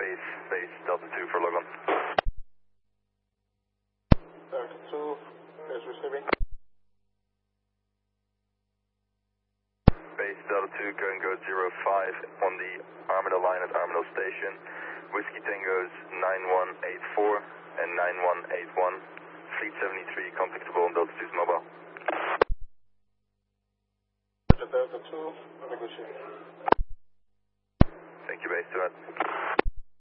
Base Delta 2 for logon. Delta 2 is receiving. Base Delta 2, go and go 05 on the Armadale line at Armadale Station. Whiskey Tango's 9184 and 9181. Fleet 73, contactable on Delta 2's mobile. Delta 2, negotiating. Thank you, Base 2.